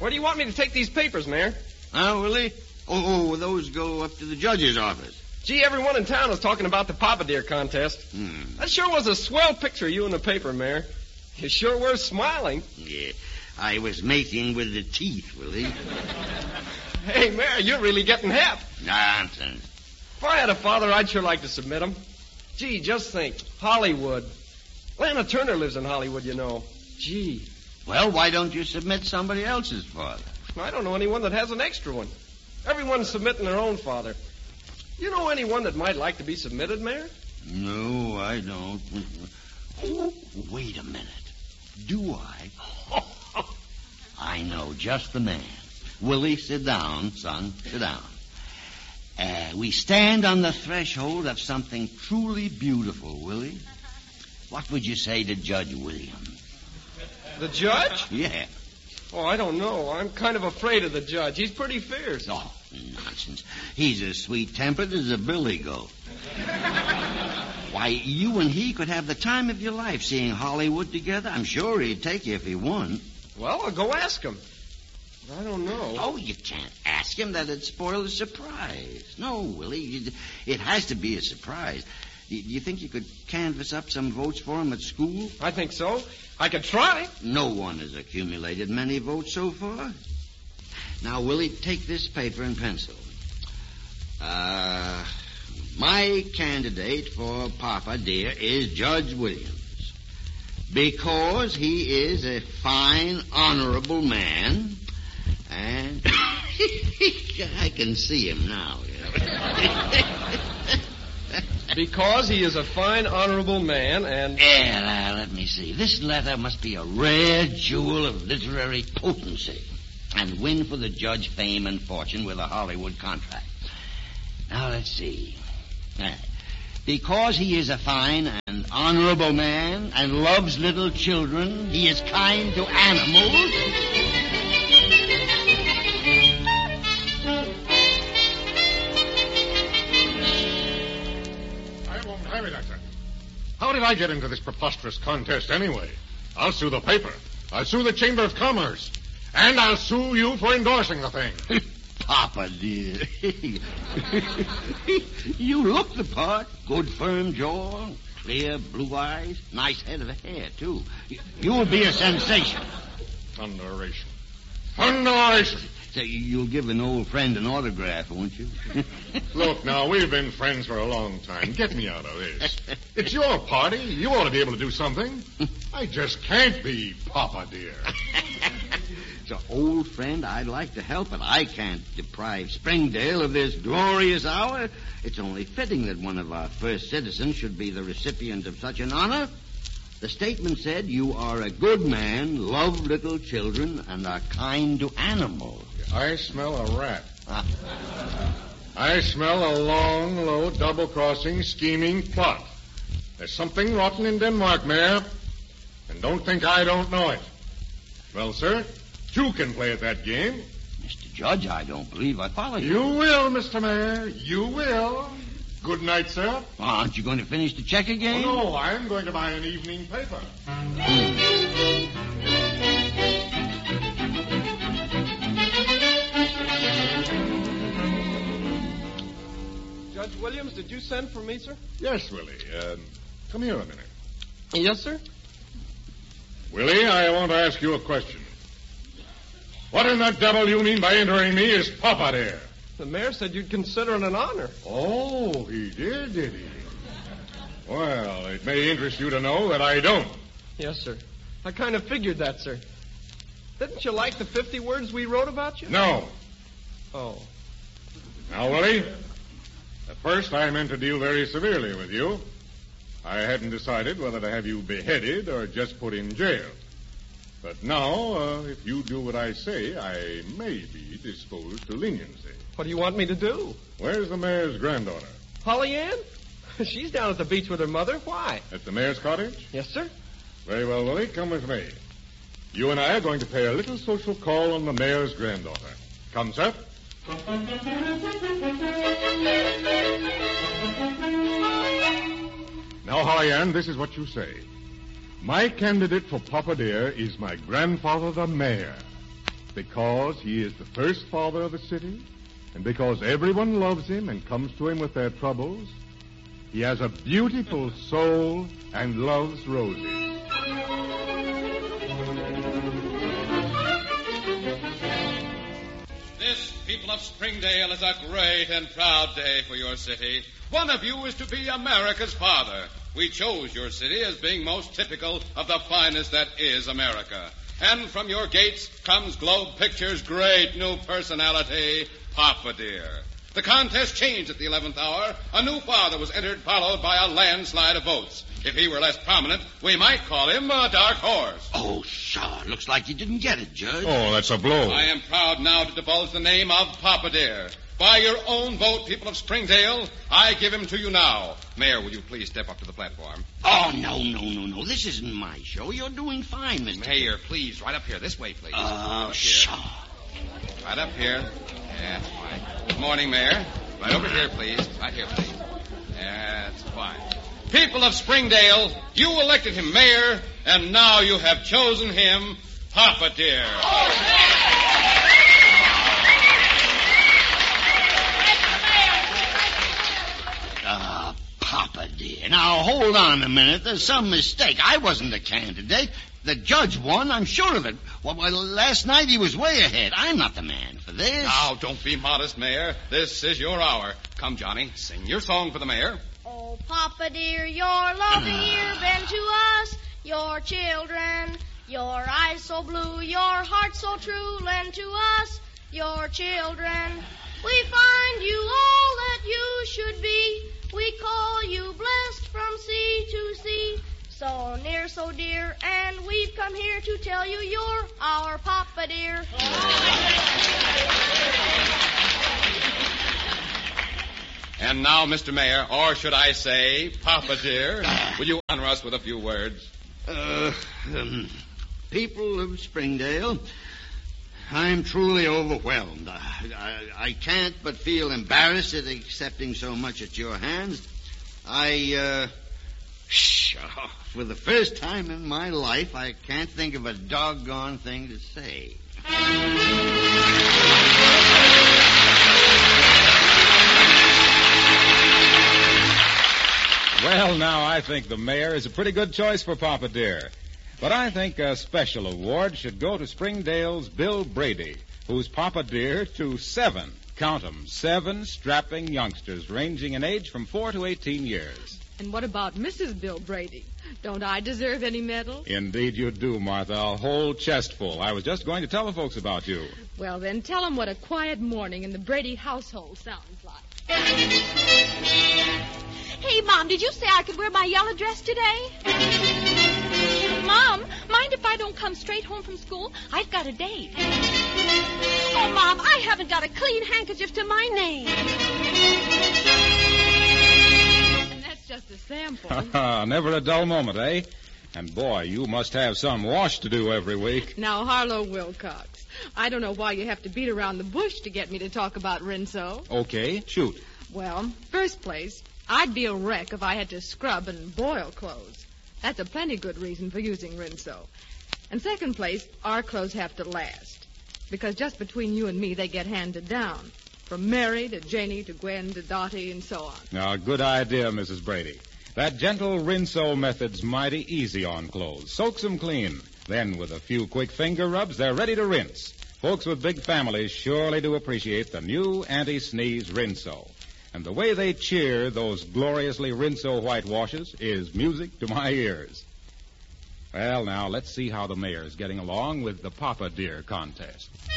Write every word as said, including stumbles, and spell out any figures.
Where do you want me to take these papers, Mayor? Huh, Willie? Oh, oh, those go up to the judge's office. Gee, everyone in town is talking about the Papa Deer contest. Hmm. That sure was a swell picture of you in the paper, Mayor. You sure were smiling. Yeah, I was mating with the teeth, Willie. Hey, Mayor, you're really getting hip. Nonsense. If I had a father, I'd sure like to submit him. Gee, just think. Hollywood. Lana Turner lives in Hollywood, you know. Gee. Well, why don't you submit somebody else's father? I don't know anyone that has an extra one. Everyone's submitting their own father. You know anyone that might like to be submitted, Mayor? No, I don't. Oh, wait a minute. Do I? I know just the man. Willie, sit down, son. Sit down. Uh, we stand on the threshold of something truly beautiful, Willie. What would you say to Judge Williams? The judge? Yeah. Oh, I don't know. I'm kind of afraid of the judge. He's pretty fierce. Oh, nonsense. He's as sweet-tempered as a billy goat. Why, you and he could have the time of your life seeing Hollywood together. I'm sure he'd take you if he won. Well, I'll go ask him. I don't know. Oh, you can't ask him. That'd spoil the surprise. No, Willie, it has to be a surprise. Do you think you could canvass up some votes for him at school? I think so. I could try. No one has accumulated many votes so far. Now, Willie, take this paper and pencil. Uh, my candidate for Papa Deer is Judge Williams. Because he is a fine, honorable man. And I can see him now. You know. Because he is a fine, honorable man and... Yeah, now, let me see. This letter must be a rare jewel of literary potency and win for the judge fame and fortune with a Hollywood contract. Now, let's see. Uh, because he is a fine and honorable man and loves little children, he is kind to animals... How did I get into this preposterous contest anyway? I'll sue the paper. I'll sue the Chamber of Commerce. And I'll sue you for endorsing the thing. Papa, dear. You look the part. Good firm jaw, clear blue eyes, nice head of hair, too. You'll be a sensation. Thunderation. Thunderation. So you'll give an old friend an autograph, won't you? Look, now, we've been friends for a long time. Get me out of this. It's your party. You ought to be able to do something. I just can't be Papa Deer. So, old friend, I'd like to help, but I can't deprive Springdale of this glorious hour. It's only fitting that one of our first citizens should be the recipient of such an honor. The statement said you are a good man, love little children, and are kind to animals. I smell a rat. I smell a long, low, double-crossing, scheming plot. There's something rotten in Denmark, Mayor. And don't think I don't know it. Well, sir, you can play at that game. Mister Judge, I don't believe I follow you. You will, Mister Mayor. You will. Good night, sir. Well, aren't you going to finish the check again? Oh, no, I'm going to buy an evening paper. Judge Williams, did you send for me, sir? Yes, Willie. Um, come here a minute. Yes, sir? Willie, I want to ask you a question. What in the devil you mean by entering me as Papa Deer? The mayor said you'd consider it an honor. Oh, he did, did he? Well, it may interest you to know that I don't. Yes, sir. I kind of figured that, sir. Didn't you like the fifty words we wrote about you? No. Oh. Now, Willie, at first I meant to deal very severely with you. I hadn't decided whether to have you beheaded or just put in jail. But now, uh, if you do what I say, I may be disposed to leniency. What do you want me to do? Where's the mayor's granddaughter? Holly Ann? She's down at the beach with her mother. Why? At the mayor's cottage? Yes, sir. Very well, Willie. Come with me. You and I are going to pay a little social call on the mayor's granddaughter. Come, sir. Now, Holly Ann, this is what you say. My candidate for Papa Deer is my grandfather, the mayor. Because he is the first father of the city, and because everyone loves him and comes to him with their troubles, he has a beautiful soul and loves roses. This, people of Springdale, is a great and proud day for your city. One of you is to be America's father. We chose your city as being most typical of the finest that is America. And from your gates comes Globe Pictures' great new personality, Papa Dear. The contest changed at the eleventh hour. A new father was entered, followed by a landslide of votes. If he were less prominent, we might call him a dark horse. Oh, pshaw. Looks like you didn't get it, Judge. Oh, that's a blow. I am proud now to divulge the name of Papa Dear. By your own vote, people of Springdale, I give him to you now. Mayor, will you please step up to the platform? Oh, no, no, no, no. This isn't my show. You're doing fine, Mister Mayor, please, right up here. This way, please. Oh, Up here. pshaw. Right up here. That's fine. Good morning, Mayor. Right over here, please. Right here, please. That's fine. People of Springdale, you elected him mayor, and now you have chosen him Papa Dear. Ah, Papa Dear. Now, hold on a minute. There's some mistake. I wasn't a candidate. The judge won, I'm sure of it. Well, well, last night he was way ahead. I'm not the man for this. Now, don't be modest, Mayor. This is your hour. Come, Johnny, sing your song for the mayor. Oh, Papa dear, your love here been to us, your children, your eyes so blue, your heart so true, lend to us, your children. We find you all that you should be. We call you blessed from sea to sea. So near, so dear, and we've come here to tell you you're our Papa dear. And now, Mister Mayor, or should I say, Papa Dear, will you honor us with a few words? Uh, um, people of Springdale, I'm truly overwhelmed. I, I, I can't but feel embarrassed at accepting so much at your hands. I, uh, pshaw, for the first time in my life, I can't think of a doggone thing to say. Well, now, I think the mayor is a pretty good choice for Papa Dear. But I think a special award should go to Springdale's Bill Brady, who's Papa Dear to seven, count 'em, seven strapping youngsters ranging in age from four to eighteen years. And what about Missus Bill Brady? Don't I deserve any medal? Indeed you do, Martha, a whole chest full. I was just going to tell the folks about you. Well, then tell them what a quiet morning in the Brady household sounds like. Hey, Mom, did you say I could wear my yellow dress today? Mom, mind if I don't come straight home from school? I've got a date. Oh, Mom, I haven't got a clean handkerchief to my name. And that's just a sample. Never a dull moment, eh? And, boy, you must have some wash to do every week. Now, Harlow Wilcox, I don't know why you have to beat around the bush to get me to talk about Rinso. Okay, shoot. Well, first place, I'd be a wreck if I had to scrub and boil clothes. That's a plenty good reason for using Rinso. And second place, our clothes have to last. Because just between you and me, they get handed down. From Mary to Janie to Gwen to Dottie and so on. Now, good idea, Missus Brady. That gentle Rinso method's mighty easy on clothes. Soaks them clean. Then, with a few quick finger rubs, they're ready to rinse. Folks with big families surely do appreciate the new anti-sneeze Rinso. And the way they cheer those gloriously Rinso whitewashes is music to my ears. Well, now, let's see how the mayor's getting along with the Papa Dear contest.